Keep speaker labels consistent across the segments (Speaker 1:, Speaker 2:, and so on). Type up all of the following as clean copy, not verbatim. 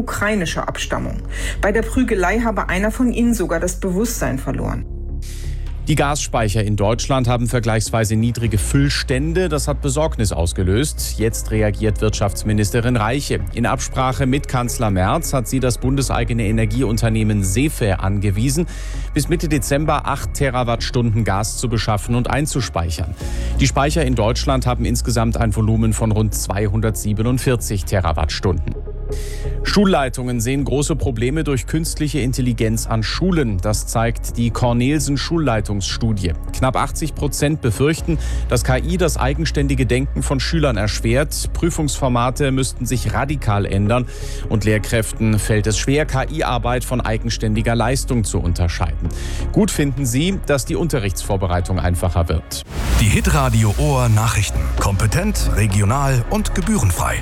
Speaker 1: ukrainischer Abstammung. Bei der Prügelei habe einer von ihnen sogar das Bewusstsein verloren.
Speaker 2: Die Gasspeicher in Deutschland haben vergleichsweise niedrige Füllstände. Das hat Besorgnis ausgelöst. Jetzt reagiert Wirtschaftsministerin Reiche. In Absprache mit Kanzler Merz hat sie das bundeseigene Energieunternehmen SEFE angewiesen, bis Mitte Dezember 8 Terawattstunden Gas zu beschaffen und einzuspeichern. Die Speicher in Deutschland haben insgesamt ein Volumen von rund 247 Terawattstunden. Schulleitungen sehen große Probleme durch künstliche Intelligenz an Schulen. Das zeigt die Cornelsen-Schulleitungsstudie. Knapp 80% befürchten, dass KI das eigenständige Denken von Schülern erschwert. Prüfungsformate müssten sich radikal ändern. Und Lehrkräften fällt es schwer, KI-Arbeit von eigenständiger Leistung zu unterscheiden. Gut finden sie, dass die Unterrichtsvorbereitung einfacher wird.
Speaker 3: Die Hitradio Ohr Nachrichten. Kompetent, regional und gebührenfrei.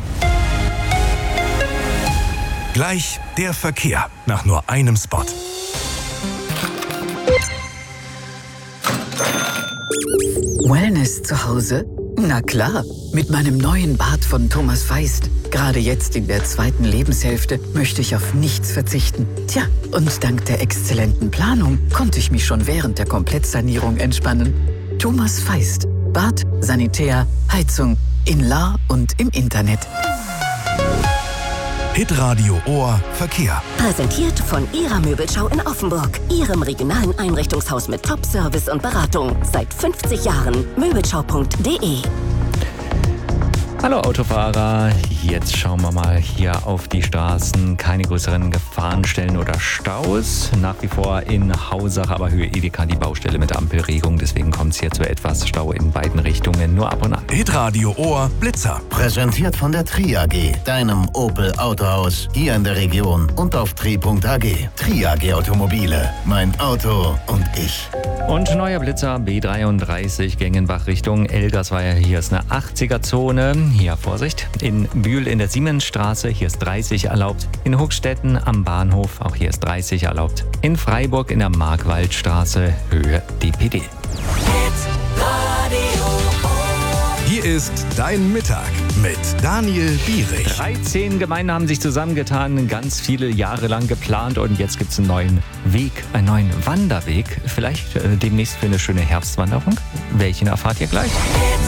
Speaker 3: Gleich der Verkehr nach nur einem Spot.
Speaker 4: Wellness zu Hause? Na klar, mit meinem neuen Bad von Thomas Feist. Gerade jetzt in der 2. Lebenshälfte möchte ich auf nichts verzichten. Tja, und dank der exzellenten Planung konnte ich mich schon während der Komplettsanierung entspannen. Thomas Feist. Bad, Sanitär, Heizung, in La und im Internet.
Speaker 3: Hitradio Ohr Verkehr.
Speaker 5: Präsentiert von Ihrer Möbelschau in Offenburg. Ihrem regionalen Einrichtungshaus mit Top-Service und Beratung. Seit 50 Jahren. Möbelschau.de.
Speaker 6: Hallo Autofahrer, jetzt schauen wir mal hier auf die Straßen. Keine größeren Gefahrenstellen oder Staus. Nach wie vor in Hausach, aber Höhe Edeka die Baustelle mit Ampelregung. Deswegen kommt es hier zu etwas Stau in beiden Richtungen, nur ab und an.
Speaker 3: Hitradio Ohr Blitzer.
Speaker 7: Präsentiert von der Tri AG, deinem Opel Autohaus hier in der Region und auf tri.ag. Tri AG Automobile, mein Auto und ich.
Speaker 6: Und neuer Blitzer B33 Gengenbach Richtung Elgersweier. Hier ist eine 80er-Zone. Hier Vorsicht. In Bühl in der Siemensstraße, hier ist 30 erlaubt. In Hochstetten am Bahnhof, auch hier ist 30 erlaubt. In Freiburg in der Markwaldstraße, Höhe DPD.
Speaker 3: Hier ist dein Mittag mit Daniel Bierich.
Speaker 6: 13 Gemeinden haben sich zusammengetan, ganz viele Jahre lang geplant und jetzt gibt es einen neuen Weg, einen neuen Wanderweg. Vielleicht demnächst für eine schöne Herbstwanderung. Welchen erfahrt ihr gleich?